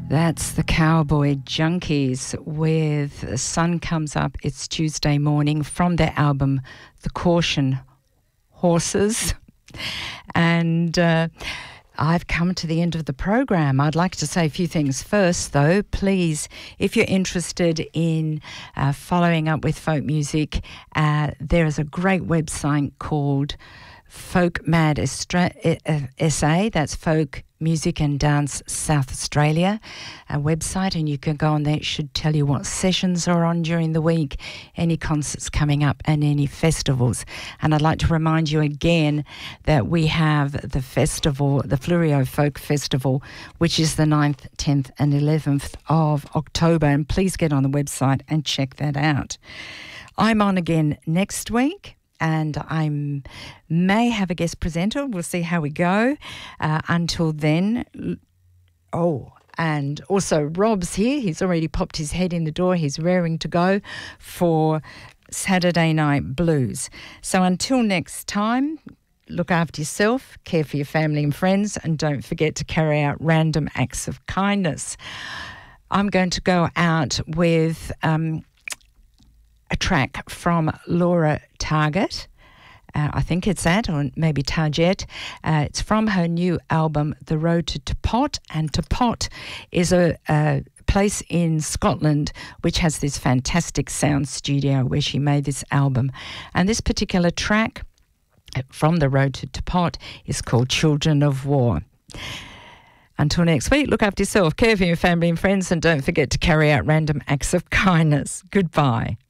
That's the Cowboy Junkies with The Sun Comes Up. It's Tuesday morning from their album, The Caution Horses. And I've come to the end of the program. I'd like to say a few things first, though. Please, if you're interested in following up with folk music, there is a great website called Folk Mad SA. That's Folk Music and Dance South Australia, a website, and you can go on there. It should tell you what sessions are on during the week, any concerts coming up and any festivals. And I'd like to remind you again that we have the festival, the Fleurieu Folk Festival, which is the 9th, 10th and 11th of October, and please get on the website and check that out. I'm on again next week, and I may have a guest presenter. We'll see how we go. Until then, and also Rob's here. He's already popped his head in the door. He's raring to go for Saturday Night Blues. So until next time, look after yourself, care for your family and friends, and don't forget to carry out random acts of kindness. I'm going to go out with a track from Laura Target. I think it's that, or maybe Target. It's from her new album, The Road to Tepot. And Tepot is a place in Scotland which has this fantastic sound studio where she made this album. And this particular track from The Road to Tepot is called Children of War. Until next week, look after yourself, care for your family and friends, and don't forget to carry out random acts of kindness. Goodbye.